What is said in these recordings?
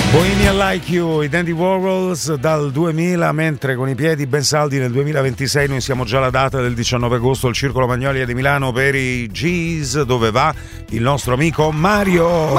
Bohemian Like You, i Dandy Warhols dal 2000, mentre con i piedi ben saldi nel 2026 noi siamo già alla data del 19 agosto al Circolo Magnolia di Milano per i Gees, dove va il nostro amico Mario.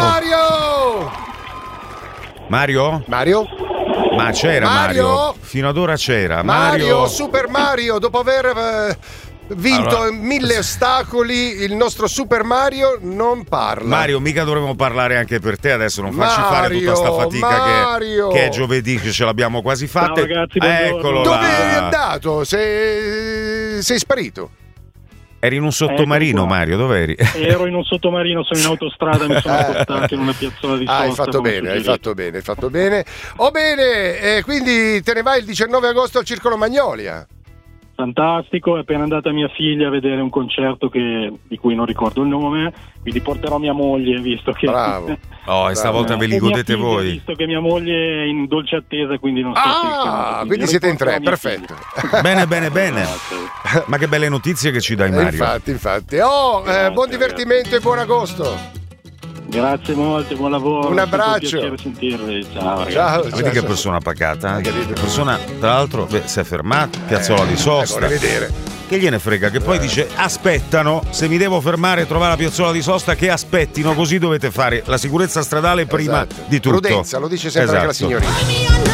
Mario? Ma c'era Mario? Fino ad ora c'era Mario Super Mario, dopo aver vinto 1000 ostacoli, il nostro Super Mario non parla. Mario, mica dovremmo parlare anche per te adesso, non farci fare tutta sta fatica che è giovedì, che ce l'abbiamo quasi fatta. Ciao ragazzi, eccolo. Dove eri andato? Sei sparito? Eri in un sottomarino, Mario, dov'eri? Ero in un sottomarino, sono in autostrada, mi sono accostato in una piazzola di sosta. Hai fatto bene. Oh bene, quindi te ne vai il 19 agosto al Circolo Magnolia. Fantastico, è appena andata mia figlia a vedere un concerto di cui non ricordo il nome, quindi porterò mia moglie, visto che... Bravo. E stavolta ve li godete voi. Visto che mia moglie è in dolce attesa, quindi non so quindi siete in tre, perfetto. Bene. Ma che belle notizie che ci dai, Mario. Infatti. Buon divertimento e buon agosto. Grazie molto, buon lavoro. Un abbraccio. È un piacere sentirvi. Ciao. Vedi che persona pacata? Che persona, tra l'altro, si è fermata, piazzola di sosta. Vorrei vedere. Che gliene frega? Che poi dice aspettano, se mi devo fermare e trovare la piazzola di sosta, che aspettino, così dovete fare la sicurezza stradale prima di tutto. Prudenza, lo dice sempre anche la signorina.